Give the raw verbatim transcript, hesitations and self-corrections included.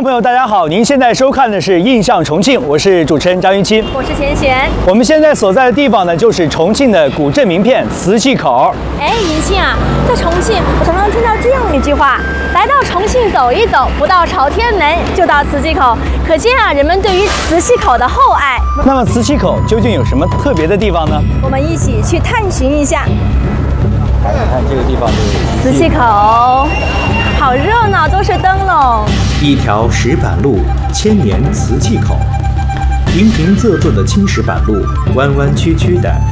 众朋友，大家好！您现在收看的是《印象重庆》，我是主持人张云清， 我是钱璇。 我们现在所在的地方呢，就是重庆的古镇名片磁器口。 哎，云清啊，在重庆，我常常听到这样一句话：来到重庆走一走，不到朝天门就到磁器口。可见啊，人们对于磁器口的厚爱。 那么磁器口究竟有什么特别的地方呢？ 我们一起去探寻一下。 来看看这个地方就是磁器口，好热闹，都是灯笼。 一条石板路，千年磁器口，平平仄仄的青石板路，弯弯曲曲的